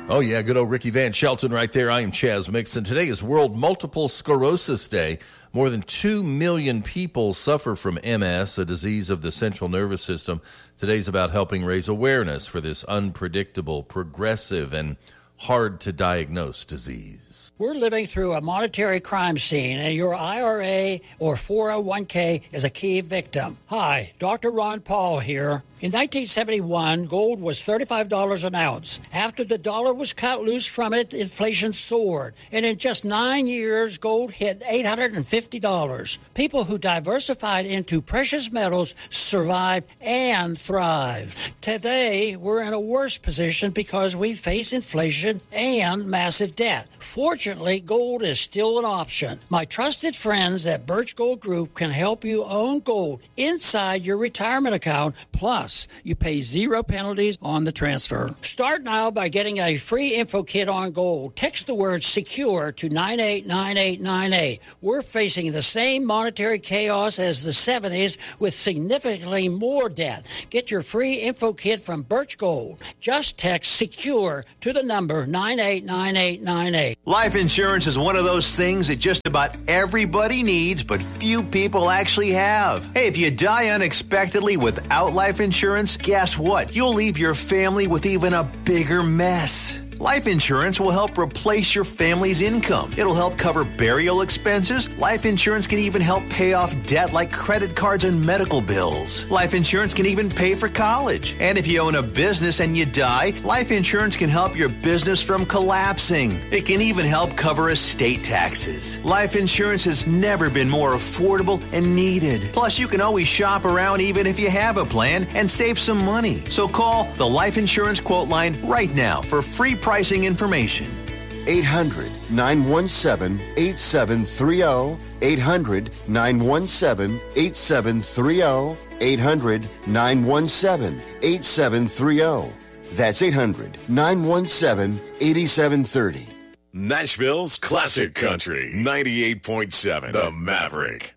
Oh, yeah, good old Ricky Van Shelton right there. I am Chaz Mixon. Today is World Multiple Sclerosis Day. More than 2 million people suffer from MS, a disease of the central nervous system. Today's about helping raise awareness for this unpredictable, progressive, and hard-to-diagnose disease. We're living through a monetary crime scene, and your IRA or 401k is a key victim. Hi, Dr. Ron Paul here. In 1971, gold was $35 an ounce. After the dollar was cut loose from it, inflation soared. And in just 9 years, gold hit $850. People who diversified into precious metals survived and thrived. Today, we're in a worse position because we face inflation and massive debt. Fortunately, gold is still an option. My trusted friends at Birch Gold Group can help you own gold inside your retirement account. Plus, you pay zero penalties on the transfer. Start now by getting a free info kit on gold. Text the word SECURE to 989898. We're facing the same monetary chaos as the 70s with significantly more debt. Get your free info kit from Birch Gold. Just text SECURE to the number 989898. Life insurance is one of those things that just about everybody needs, but few people actually have. Hey, if you die unexpectedly without life insurance, guess what? You'll leave your family with even a bigger mess. Life insurance will help replace your family's income. It'll help cover burial expenses. Life insurance can even help pay off debt like credit cards and medical bills. Life insurance can even pay for college. And if you own a business and you die, life insurance can help your business from collapsing. It can even help cover estate taxes. Life insurance has never been more affordable and needed. Plus, you can always shop around even if you have a plan and save some money. So call the Life Insurance Quote Line right now for free pricing information. 800-917-8730. 800-917-8730. 800-917-8730. That's 800-917-8730. Nashville's Classic Country 98.7 The Maverick.